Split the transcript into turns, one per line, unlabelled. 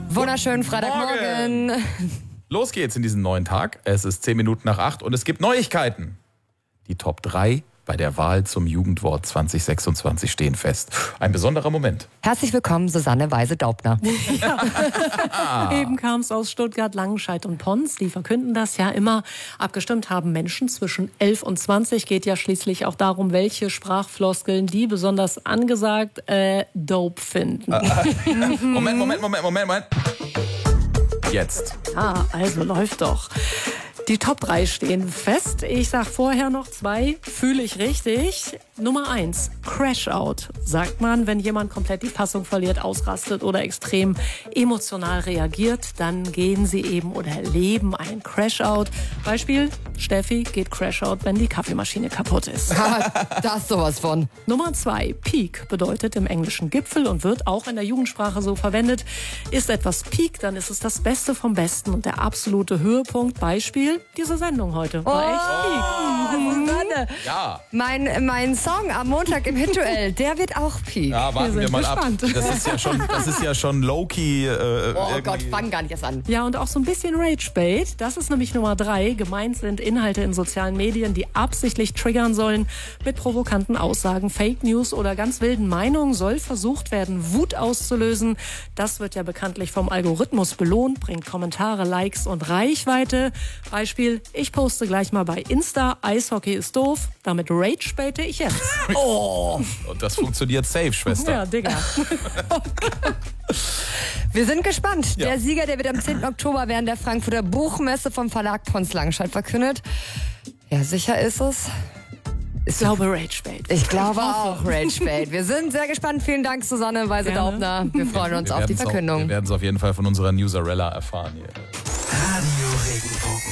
Wunderschönen Freitagmorgen.
Los geht's in diesen neuen Tag. Es ist 8:10 und es gibt Neuigkeiten. Die Top 3 bei der Wahl zum Jugendwort 2026 stehen fest. Ein besonderer Moment.
Herzlich willkommen, Susanne Weise-Daubner.
Eben kam es aus Stuttgart, Langenscheidt und Pons. Die verkünden das ja immer. Abgestimmt haben Menschen zwischen 11 und 20. Geht ja schließlich auch darum, welche Sprachfloskeln die besonders angesagt dope finden.
Moment. Jetzt.
Ja, also läuft doch. Die Top 3 stehen fest. Ich sag vorher noch 2, fühle ich richtig. Nummer 1, Crash-Out. Sagt man, wenn jemand komplett die Fassung verliert, ausrastet oder extrem emotional reagiert, dann gehen sie eben oder erleben einen Crash-Out. Beispiel, Steffi geht Crash-Out, wenn die Kaffeemaschine kaputt ist.
Da ist sowas von.
Nummer 2, Peak bedeutet im Englischen Gipfel und wird auch in der Jugendsprache so verwendet. Ist etwas Peak, dann ist es das Beste vom Besten und der absolute Höhepunkt. Beispiel, diese Sendung heute war echt Peak.
Susanne.
Ja.
Mein Song am Montag im Hit-Duell, der wird auch Peak.
Ja, warten wir
sind
mal
gespannt.
ab. Das ist ja schon low-key.
Oh Gott, fang gar nicht erst an.
Ja, und auch so ein bisschen Rage-Bait. Das ist nämlich Nummer 3. Gemeint sind Inhalte in sozialen Medien, die absichtlich triggern sollen. Mit provokanten Aussagen, Fake News oder ganz wilden Meinungen soll versucht werden, Wut auszulösen. Das wird ja bekanntlich vom Algorithmus belohnt, bringt Kommentare, Likes und Reichweite. Beispiel, ich poste gleich mal bei Insta, Eishockey ist doof. Damit Rage-baite ich jetzt.
Oh.
Und das funktioniert safe, Schwester.
Ja, Digga.
Wir sind gespannt.
Ja.
Der Sieger, der wird am 10. Oktober während der Frankfurter Buchmesse vom Verlag Pons Langenscheidt verkündet. Ja, sicher ist es.
Ich glaube Rage-Bait.
Ich glaube auch, Rage-Bait. Wir sind sehr gespannt. Vielen Dank, Susanne Weise-Daubner. Wir freuen uns auf die Verkündung.
Wir werden es auf jeden Fall von unserer Newsarella erfahren hier.
Radio Regenbogen.